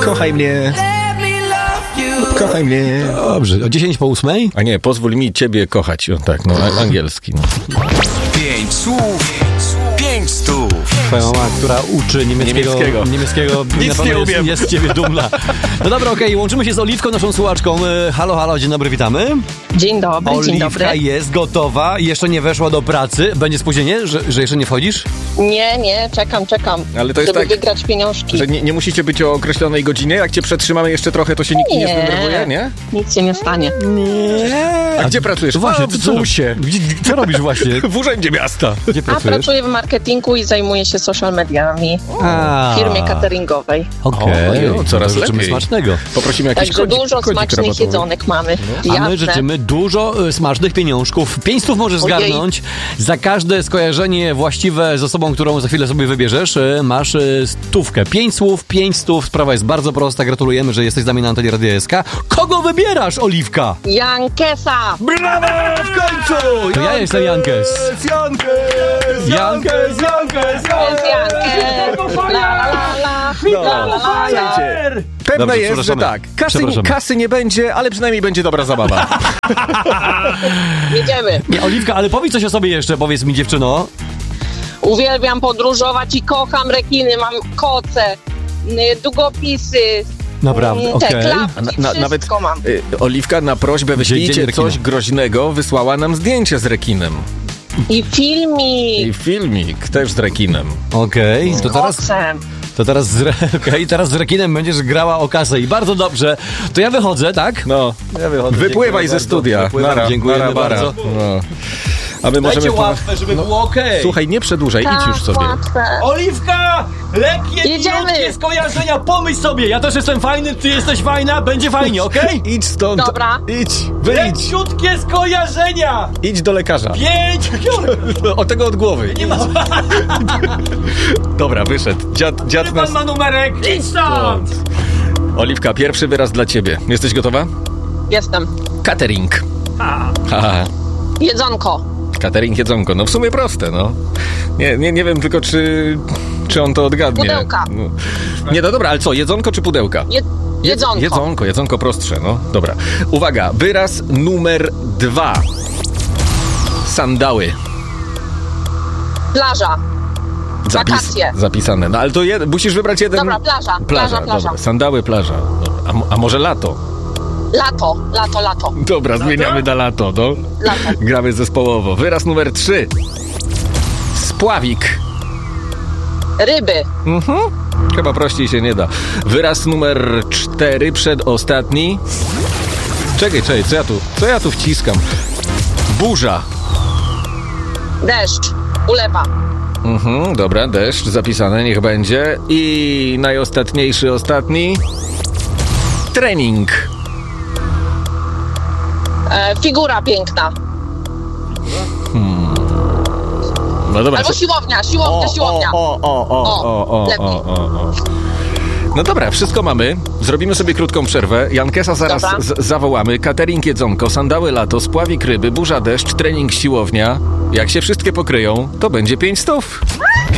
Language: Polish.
Kochaj mnie. Kochaj mnie. Dobrze, o 10:08? A nie, pozwól mi ciebie kochać. O, tak, no, angielski. No. 5 słów, 5 stów. Twoja mama, która uczy niemieckiego Nic na nie pewno umiem. jest z ciebie dumna. No dobra, okej, łączymy się z Oliwką, naszą słuchaczką. Halo, halo, dzień dobry, witamy. Dzień dobry, dzień dobry. Oliwka jest gotowa, jeszcze nie weszła do pracy. Będzie spóźnienie, że jeszcze nie wchodzisz? Nie, czekam, Ale to jest żeby tak, wygrać pieniążki. że nie musicie być o określonej godzinie? Jak cię przetrzymamy jeszcze trochę, to się nikt nie zdenerwuje, nie? Nic się nie stanie. Nie. A gdzie pracujesz? Właśnie, w ZUS-ie. Co robisz właśnie? W urzędzie miasta. Gdzie A pracujesz? pracuję w marketingu i zajmuję się social mediami A. w firmie cateringowej. Okej, O, coraz życzymy lepiej. smacznego. Poprosimy jakiś Także dużo smacznych rabatowy. jedzonek mamy. A my Jasne. życzymy dużo smacznych pieniążków. 500 możesz Ojej. zgarnąć. Za każde skojarzenie właściwe z osobą, którą za chwilę sobie wybierzesz, masz 100. 5 słów, 5 stów. Sprawa jest bardzo prosta. Gratulujemy, że jesteś z nami na antenie Radia SK. Kogo wybierasz, Oliwka? Jankesa! Brawo! W końcu! To ja jestem Jankes. Jankes! Jankes! Jest Jankes! La la la. Pewne Dobrze, jest, że przepraszamy. tak. Przepraszamy. Kasy nie będzie, ale przynajmniej będzie dobra zabawa. Jedziemy. Nie, Oliwka, ale powiedz coś o sobie jeszcze, powiedz mi, dziewczyno. Uwielbiam podróżować i kocham rekiny. Mam koce, długopisy, Naprawdę, te okej. klapki, Nawet wszystko mam. Oliwka na prośbę Dzień wyślijcie rekina. coś groźnego, wysłała nam zdjęcie z rekinem. I filmik. I filmik też z rekinem. Okej, Kocem. teraz z rekinem będziesz grała o kasę i bardzo dobrze. To ja wychodzę, tak? No, Ja wychodzę. wypływaj Dziękuję ze bardzo. studia. Wypływam, dziękujemy nara, bara. bardzo. No. A my Dajcie możemy... łatwe, żeby było okej. Słuchaj, nie przedłużaj, idź już sobie. Łatwe. Oliwka! Lekkie, Jedziemy. milutkie skojarzenia, pomyśl sobie. Ja też jestem fajny, ty jesteś fajna, będzie fajnie, okej? Idź stąd. Dobra. Idź, wyjdź. Leciutkie skojarzenia! Idź do lekarza. 5! O tego od głowy. Nie ma... Dobra, wyszedł. Dziad Pan nas... ma numerek, idź stąd! Oliwka, pierwszy wyraz dla ciebie. Jesteś gotowa? Jestem. Catering. Ha. Jedzonko. Catering, jedzonko. No w sumie proste, no. Nie wiem tylko, czy on to odgadnie. Pudełka. No. Nie, no dobra, ale co, jedzonko czy pudełka? Jedzonko. Jedzonko prostsze, no. Dobra. Uwaga, wyraz numer 2. Sandały. Plaża. Wakacje. Zapisane. No ale to musisz wybrać jeden... Dobra, plaża. Dobra. Sandały, plaża. Dobra. A może lato? Lato. Dobra, zmieniamy na lato, no. Lato. Gramy zespołowo. Wyraz numer 3. Spławik. Ryby. Chyba prościej się nie da. Wyraz numer 4, przedostatni. Czekaj, co ja tu wciskam? Burza. Deszcz. Ulewa. Dobra, deszcz, zapisane, niech będzie. I najostatniejszy, ostatni. Trening. Figura piękna. No dobra. Albo siłownia. Lepiej. No dobra, wszystko mamy. Zrobimy sobie krótką przerwę. Jankesa zaraz Dobra. zawołamy. Catering, jedzonko, sandały, lato, spławik, ryby, burza, deszcz, trening, siłownia. Jak się wszystkie pokryją, to będzie 500.